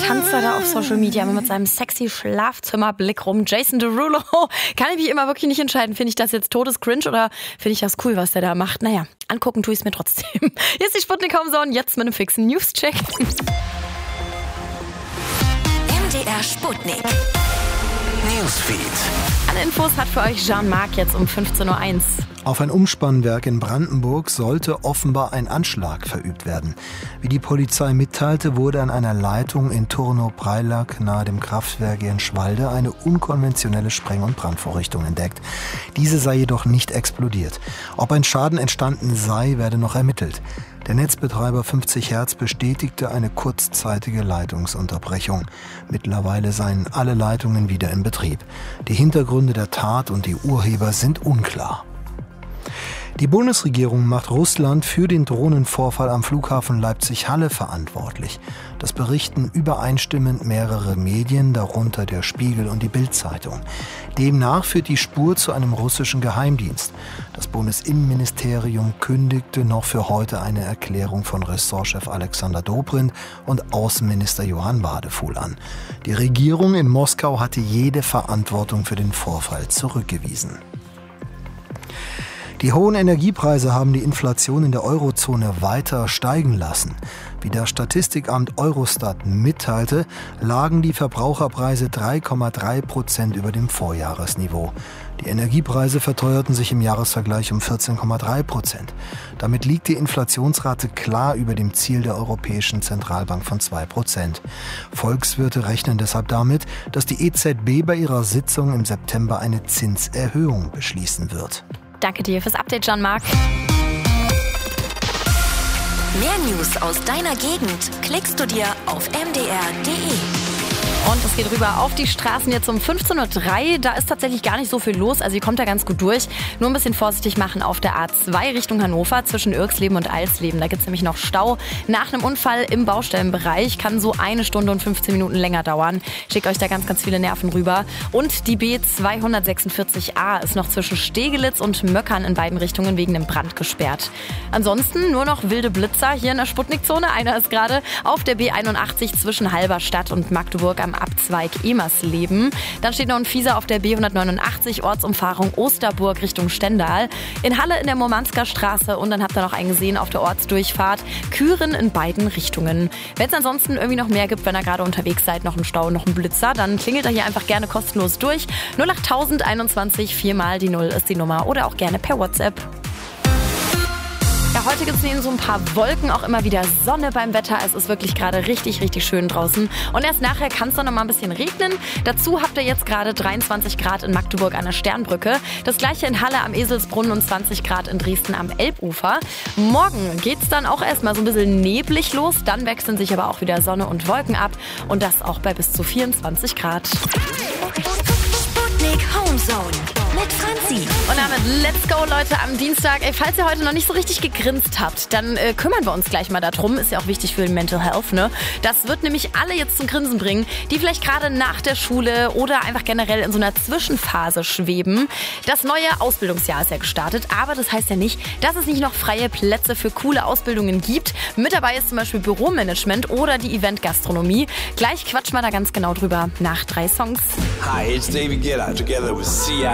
tanzt er da auf Social Media immer mit seinem sexy Schlafzimmerblick rum. Jason Derulo, kann ich mich immer wirklich nicht entscheiden. Finde ich das jetzt todescringe oder finde ich das cool, was der da macht? Naja, angucken tue ich es mir trotzdem. Hier ist die Sputnik Homezone, jetzt mit einem fixen News-Check. MDR Sputnik Newsfeed. Alle Infos hat für euch Jean-Marc jetzt um 15.01 Uhr. Auf ein Umspannwerk in Brandenburg sollte offenbar ein Anschlag verübt werden. Wie die Polizei mitteilte, wurde an einer Leitung in Turnow-Preilack nahe dem Kraftwerk Jenschwalde eine unkonventionelle Spreng- und Brandvorrichtung entdeckt. Diese sei jedoch nicht explodiert. Ob ein Schaden entstanden sei, werde noch ermittelt. Der Netzbetreiber 50 Hertz bestätigte eine kurzzeitige Leitungsunterbrechung. Mittlerweile seien alle Leitungen wieder in Betrieb. Die Hintergründe der Tat und die Urheber sind unklar. Die Bundesregierung macht Russland für den Drohnenvorfall am Flughafen Leipzig-Halle verantwortlich. Das berichten übereinstimmend mehrere Medien, darunter der Spiegel und die Bild-Zeitung. Demnach führt die Spur zu einem russischen Geheimdienst. Das Bundesinnenministerium kündigte noch für heute eine Erklärung von Ressortchef Alexander Dobrindt und Außenminister Johann Wadefuhl an. Die Regierung in Moskau hatte jede Verantwortung für den Vorfall zurückgewiesen. Die hohen Energiepreise haben die Inflation in der Eurozone weiter steigen lassen. Wie das Statistikamt Eurostat mitteilte, lagen die Verbraucherpreise 3,3% über dem Vorjahresniveau. Die Energiepreise verteuerten sich im Jahresvergleich um 14,3%. Damit liegt die Inflationsrate klar über dem Ziel der Europäischen Zentralbank von 2%. Volkswirte rechnen deshalb damit, dass die EZB bei ihrer Sitzung im September eine Zinserhöhung beschließen wird. Danke dir fürs Update, Jean-Marc. Mehr News aus deiner Gegend klickst du dir auf mdr.de. Und es geht rüber auf die Straßen jetzt um 15.03 Uhr. Da ist tatsächlich gar nicht so viel los, also ihr kommt da ganz gut durch. Nur ein bisschen vorsichtig machen auf der A2 Richtung Hannover zwischen Irxleben und Alsleben. Da gibt es nämlich noch Stau. Nach einem Unfall im Baustellenbereich kann so 1 Stunde und 15 Minuten länger dauern. Schickt euch da ganz, ganz viele Nerven rüber. Und die B246a ist noch zwischen Stegelitz und Möckern in beiden Richtungen wegen einem Brand gesperrt. Ansonsten nur noch wilde Blitzer hier in der Sputnik-Zone. Einer ist gerade auf der B81 zwischen Halberstadt und Magdeburg am Abzweig Emersleben. Dann steht noch ein Fieser auf der B189 Ortsumfahrung Osterburg Richtung Stendal. In Halle in der Murmansker Straße und dann habt ihr noch einen gesehen auf der Ortsdurchfahrt Küren in beiden Richtungen. Wenn es ansonsten irgendwie noch mehr gibt, wenn ihr gerade unterwegs seid, noch ein Stau, noch ein Blitzer, dann klingelt er hier einfach gerne kostenlos durch. 08021 4 mal die 0 ist die Nummer oder auch gerne per WhatsApp. Ja, heute gibt es so ein paar Wolken, auch immer wieder Sonne beim Wetter. Es ist wirklich gerade richtig, richtig schön draußen. Und erst nachher kann es dann noch mal ein bisschen regnen. Dazu habt ihr jetzt gerade 23 Grad in Magdeburg an der Sternbrücke. Das gleiche in Halle am Eselsbrunnen und 20 Grad in Dresden am Elbufer. Morgen geht es dann auch erstmal so ein bisschen neblig los. Dann wechseln sich aber auch wieder Sonne und Wolken ab. Und das auch bei bis zu 24 Grad. Sputnik Homezone mit Franzi. Und damit let's go, Leute, am Dienstag. Falls ihr heute noch nicht so richtig gegrinst habt, dann kümmern wir uns gleich mal darum. Ist ja auch wichtig für den Mental Health, ne? Das wird nämlich alle jetzt zum Grinsen bringen, die vielleicht gerade nach der Schule oder einfach generell in so einer Zwischenphase schweben. Das neue Ausbildungsjahr ist ja gestartet, aber das heißt ja nicht, dass es nicht noch freie Plätze für coole Ausbildungen gibt. Mit dabei ist zum Beispiel Büromanagement oder die Eventgastronomie. Gleich quatschen wir da ganz genau drüber nach 3 Songs. Hi, it's David Guetta together with Sia